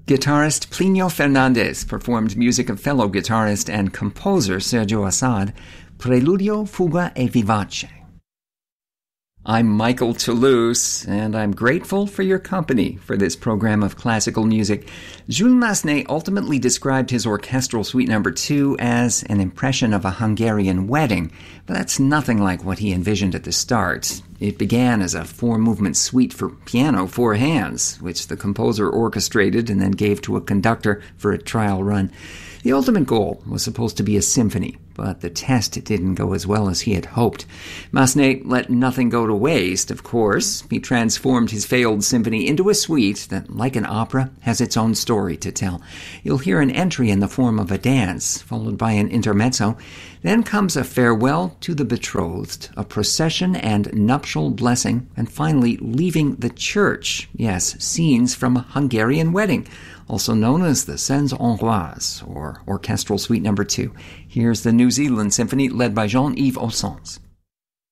Guitarist Plinio Fernandez performed music of fellow guitarist and composer Sergio Assad, Preludio, Fuga e Vivace. I'm Michael Toulouse, and I'm grateful for your company for this program of classical music. Jules Massenet ultimately described his orchestral suite number 2 as an impression of a Hungarian wedding, but that's nothing like what he envisioned at the start. It began as a 4-movement suite for piano, 4 hands, which the composer orchestrated and then gave to a conductor for a trial run. The ultimate goal was supposed to be a symphony, but the test didn't go as well as he had hoped. Massenet let nothing go to waste, of course. He transformed his failed symphony into a suite that, like an opera, has its own story to tell. You'll hear an entry in the form of a dance, followed by an intermezzo. Then comes a farewell to the betrothed, a procession and nuptial blessing, and finally leaving the church. Yes, scenes from a Hungarian wedding, also known as the Scènes Hongroises, or Orchestral Suite number 2. Here's the New Zealand Symphony led by Jean-Yves Ossens.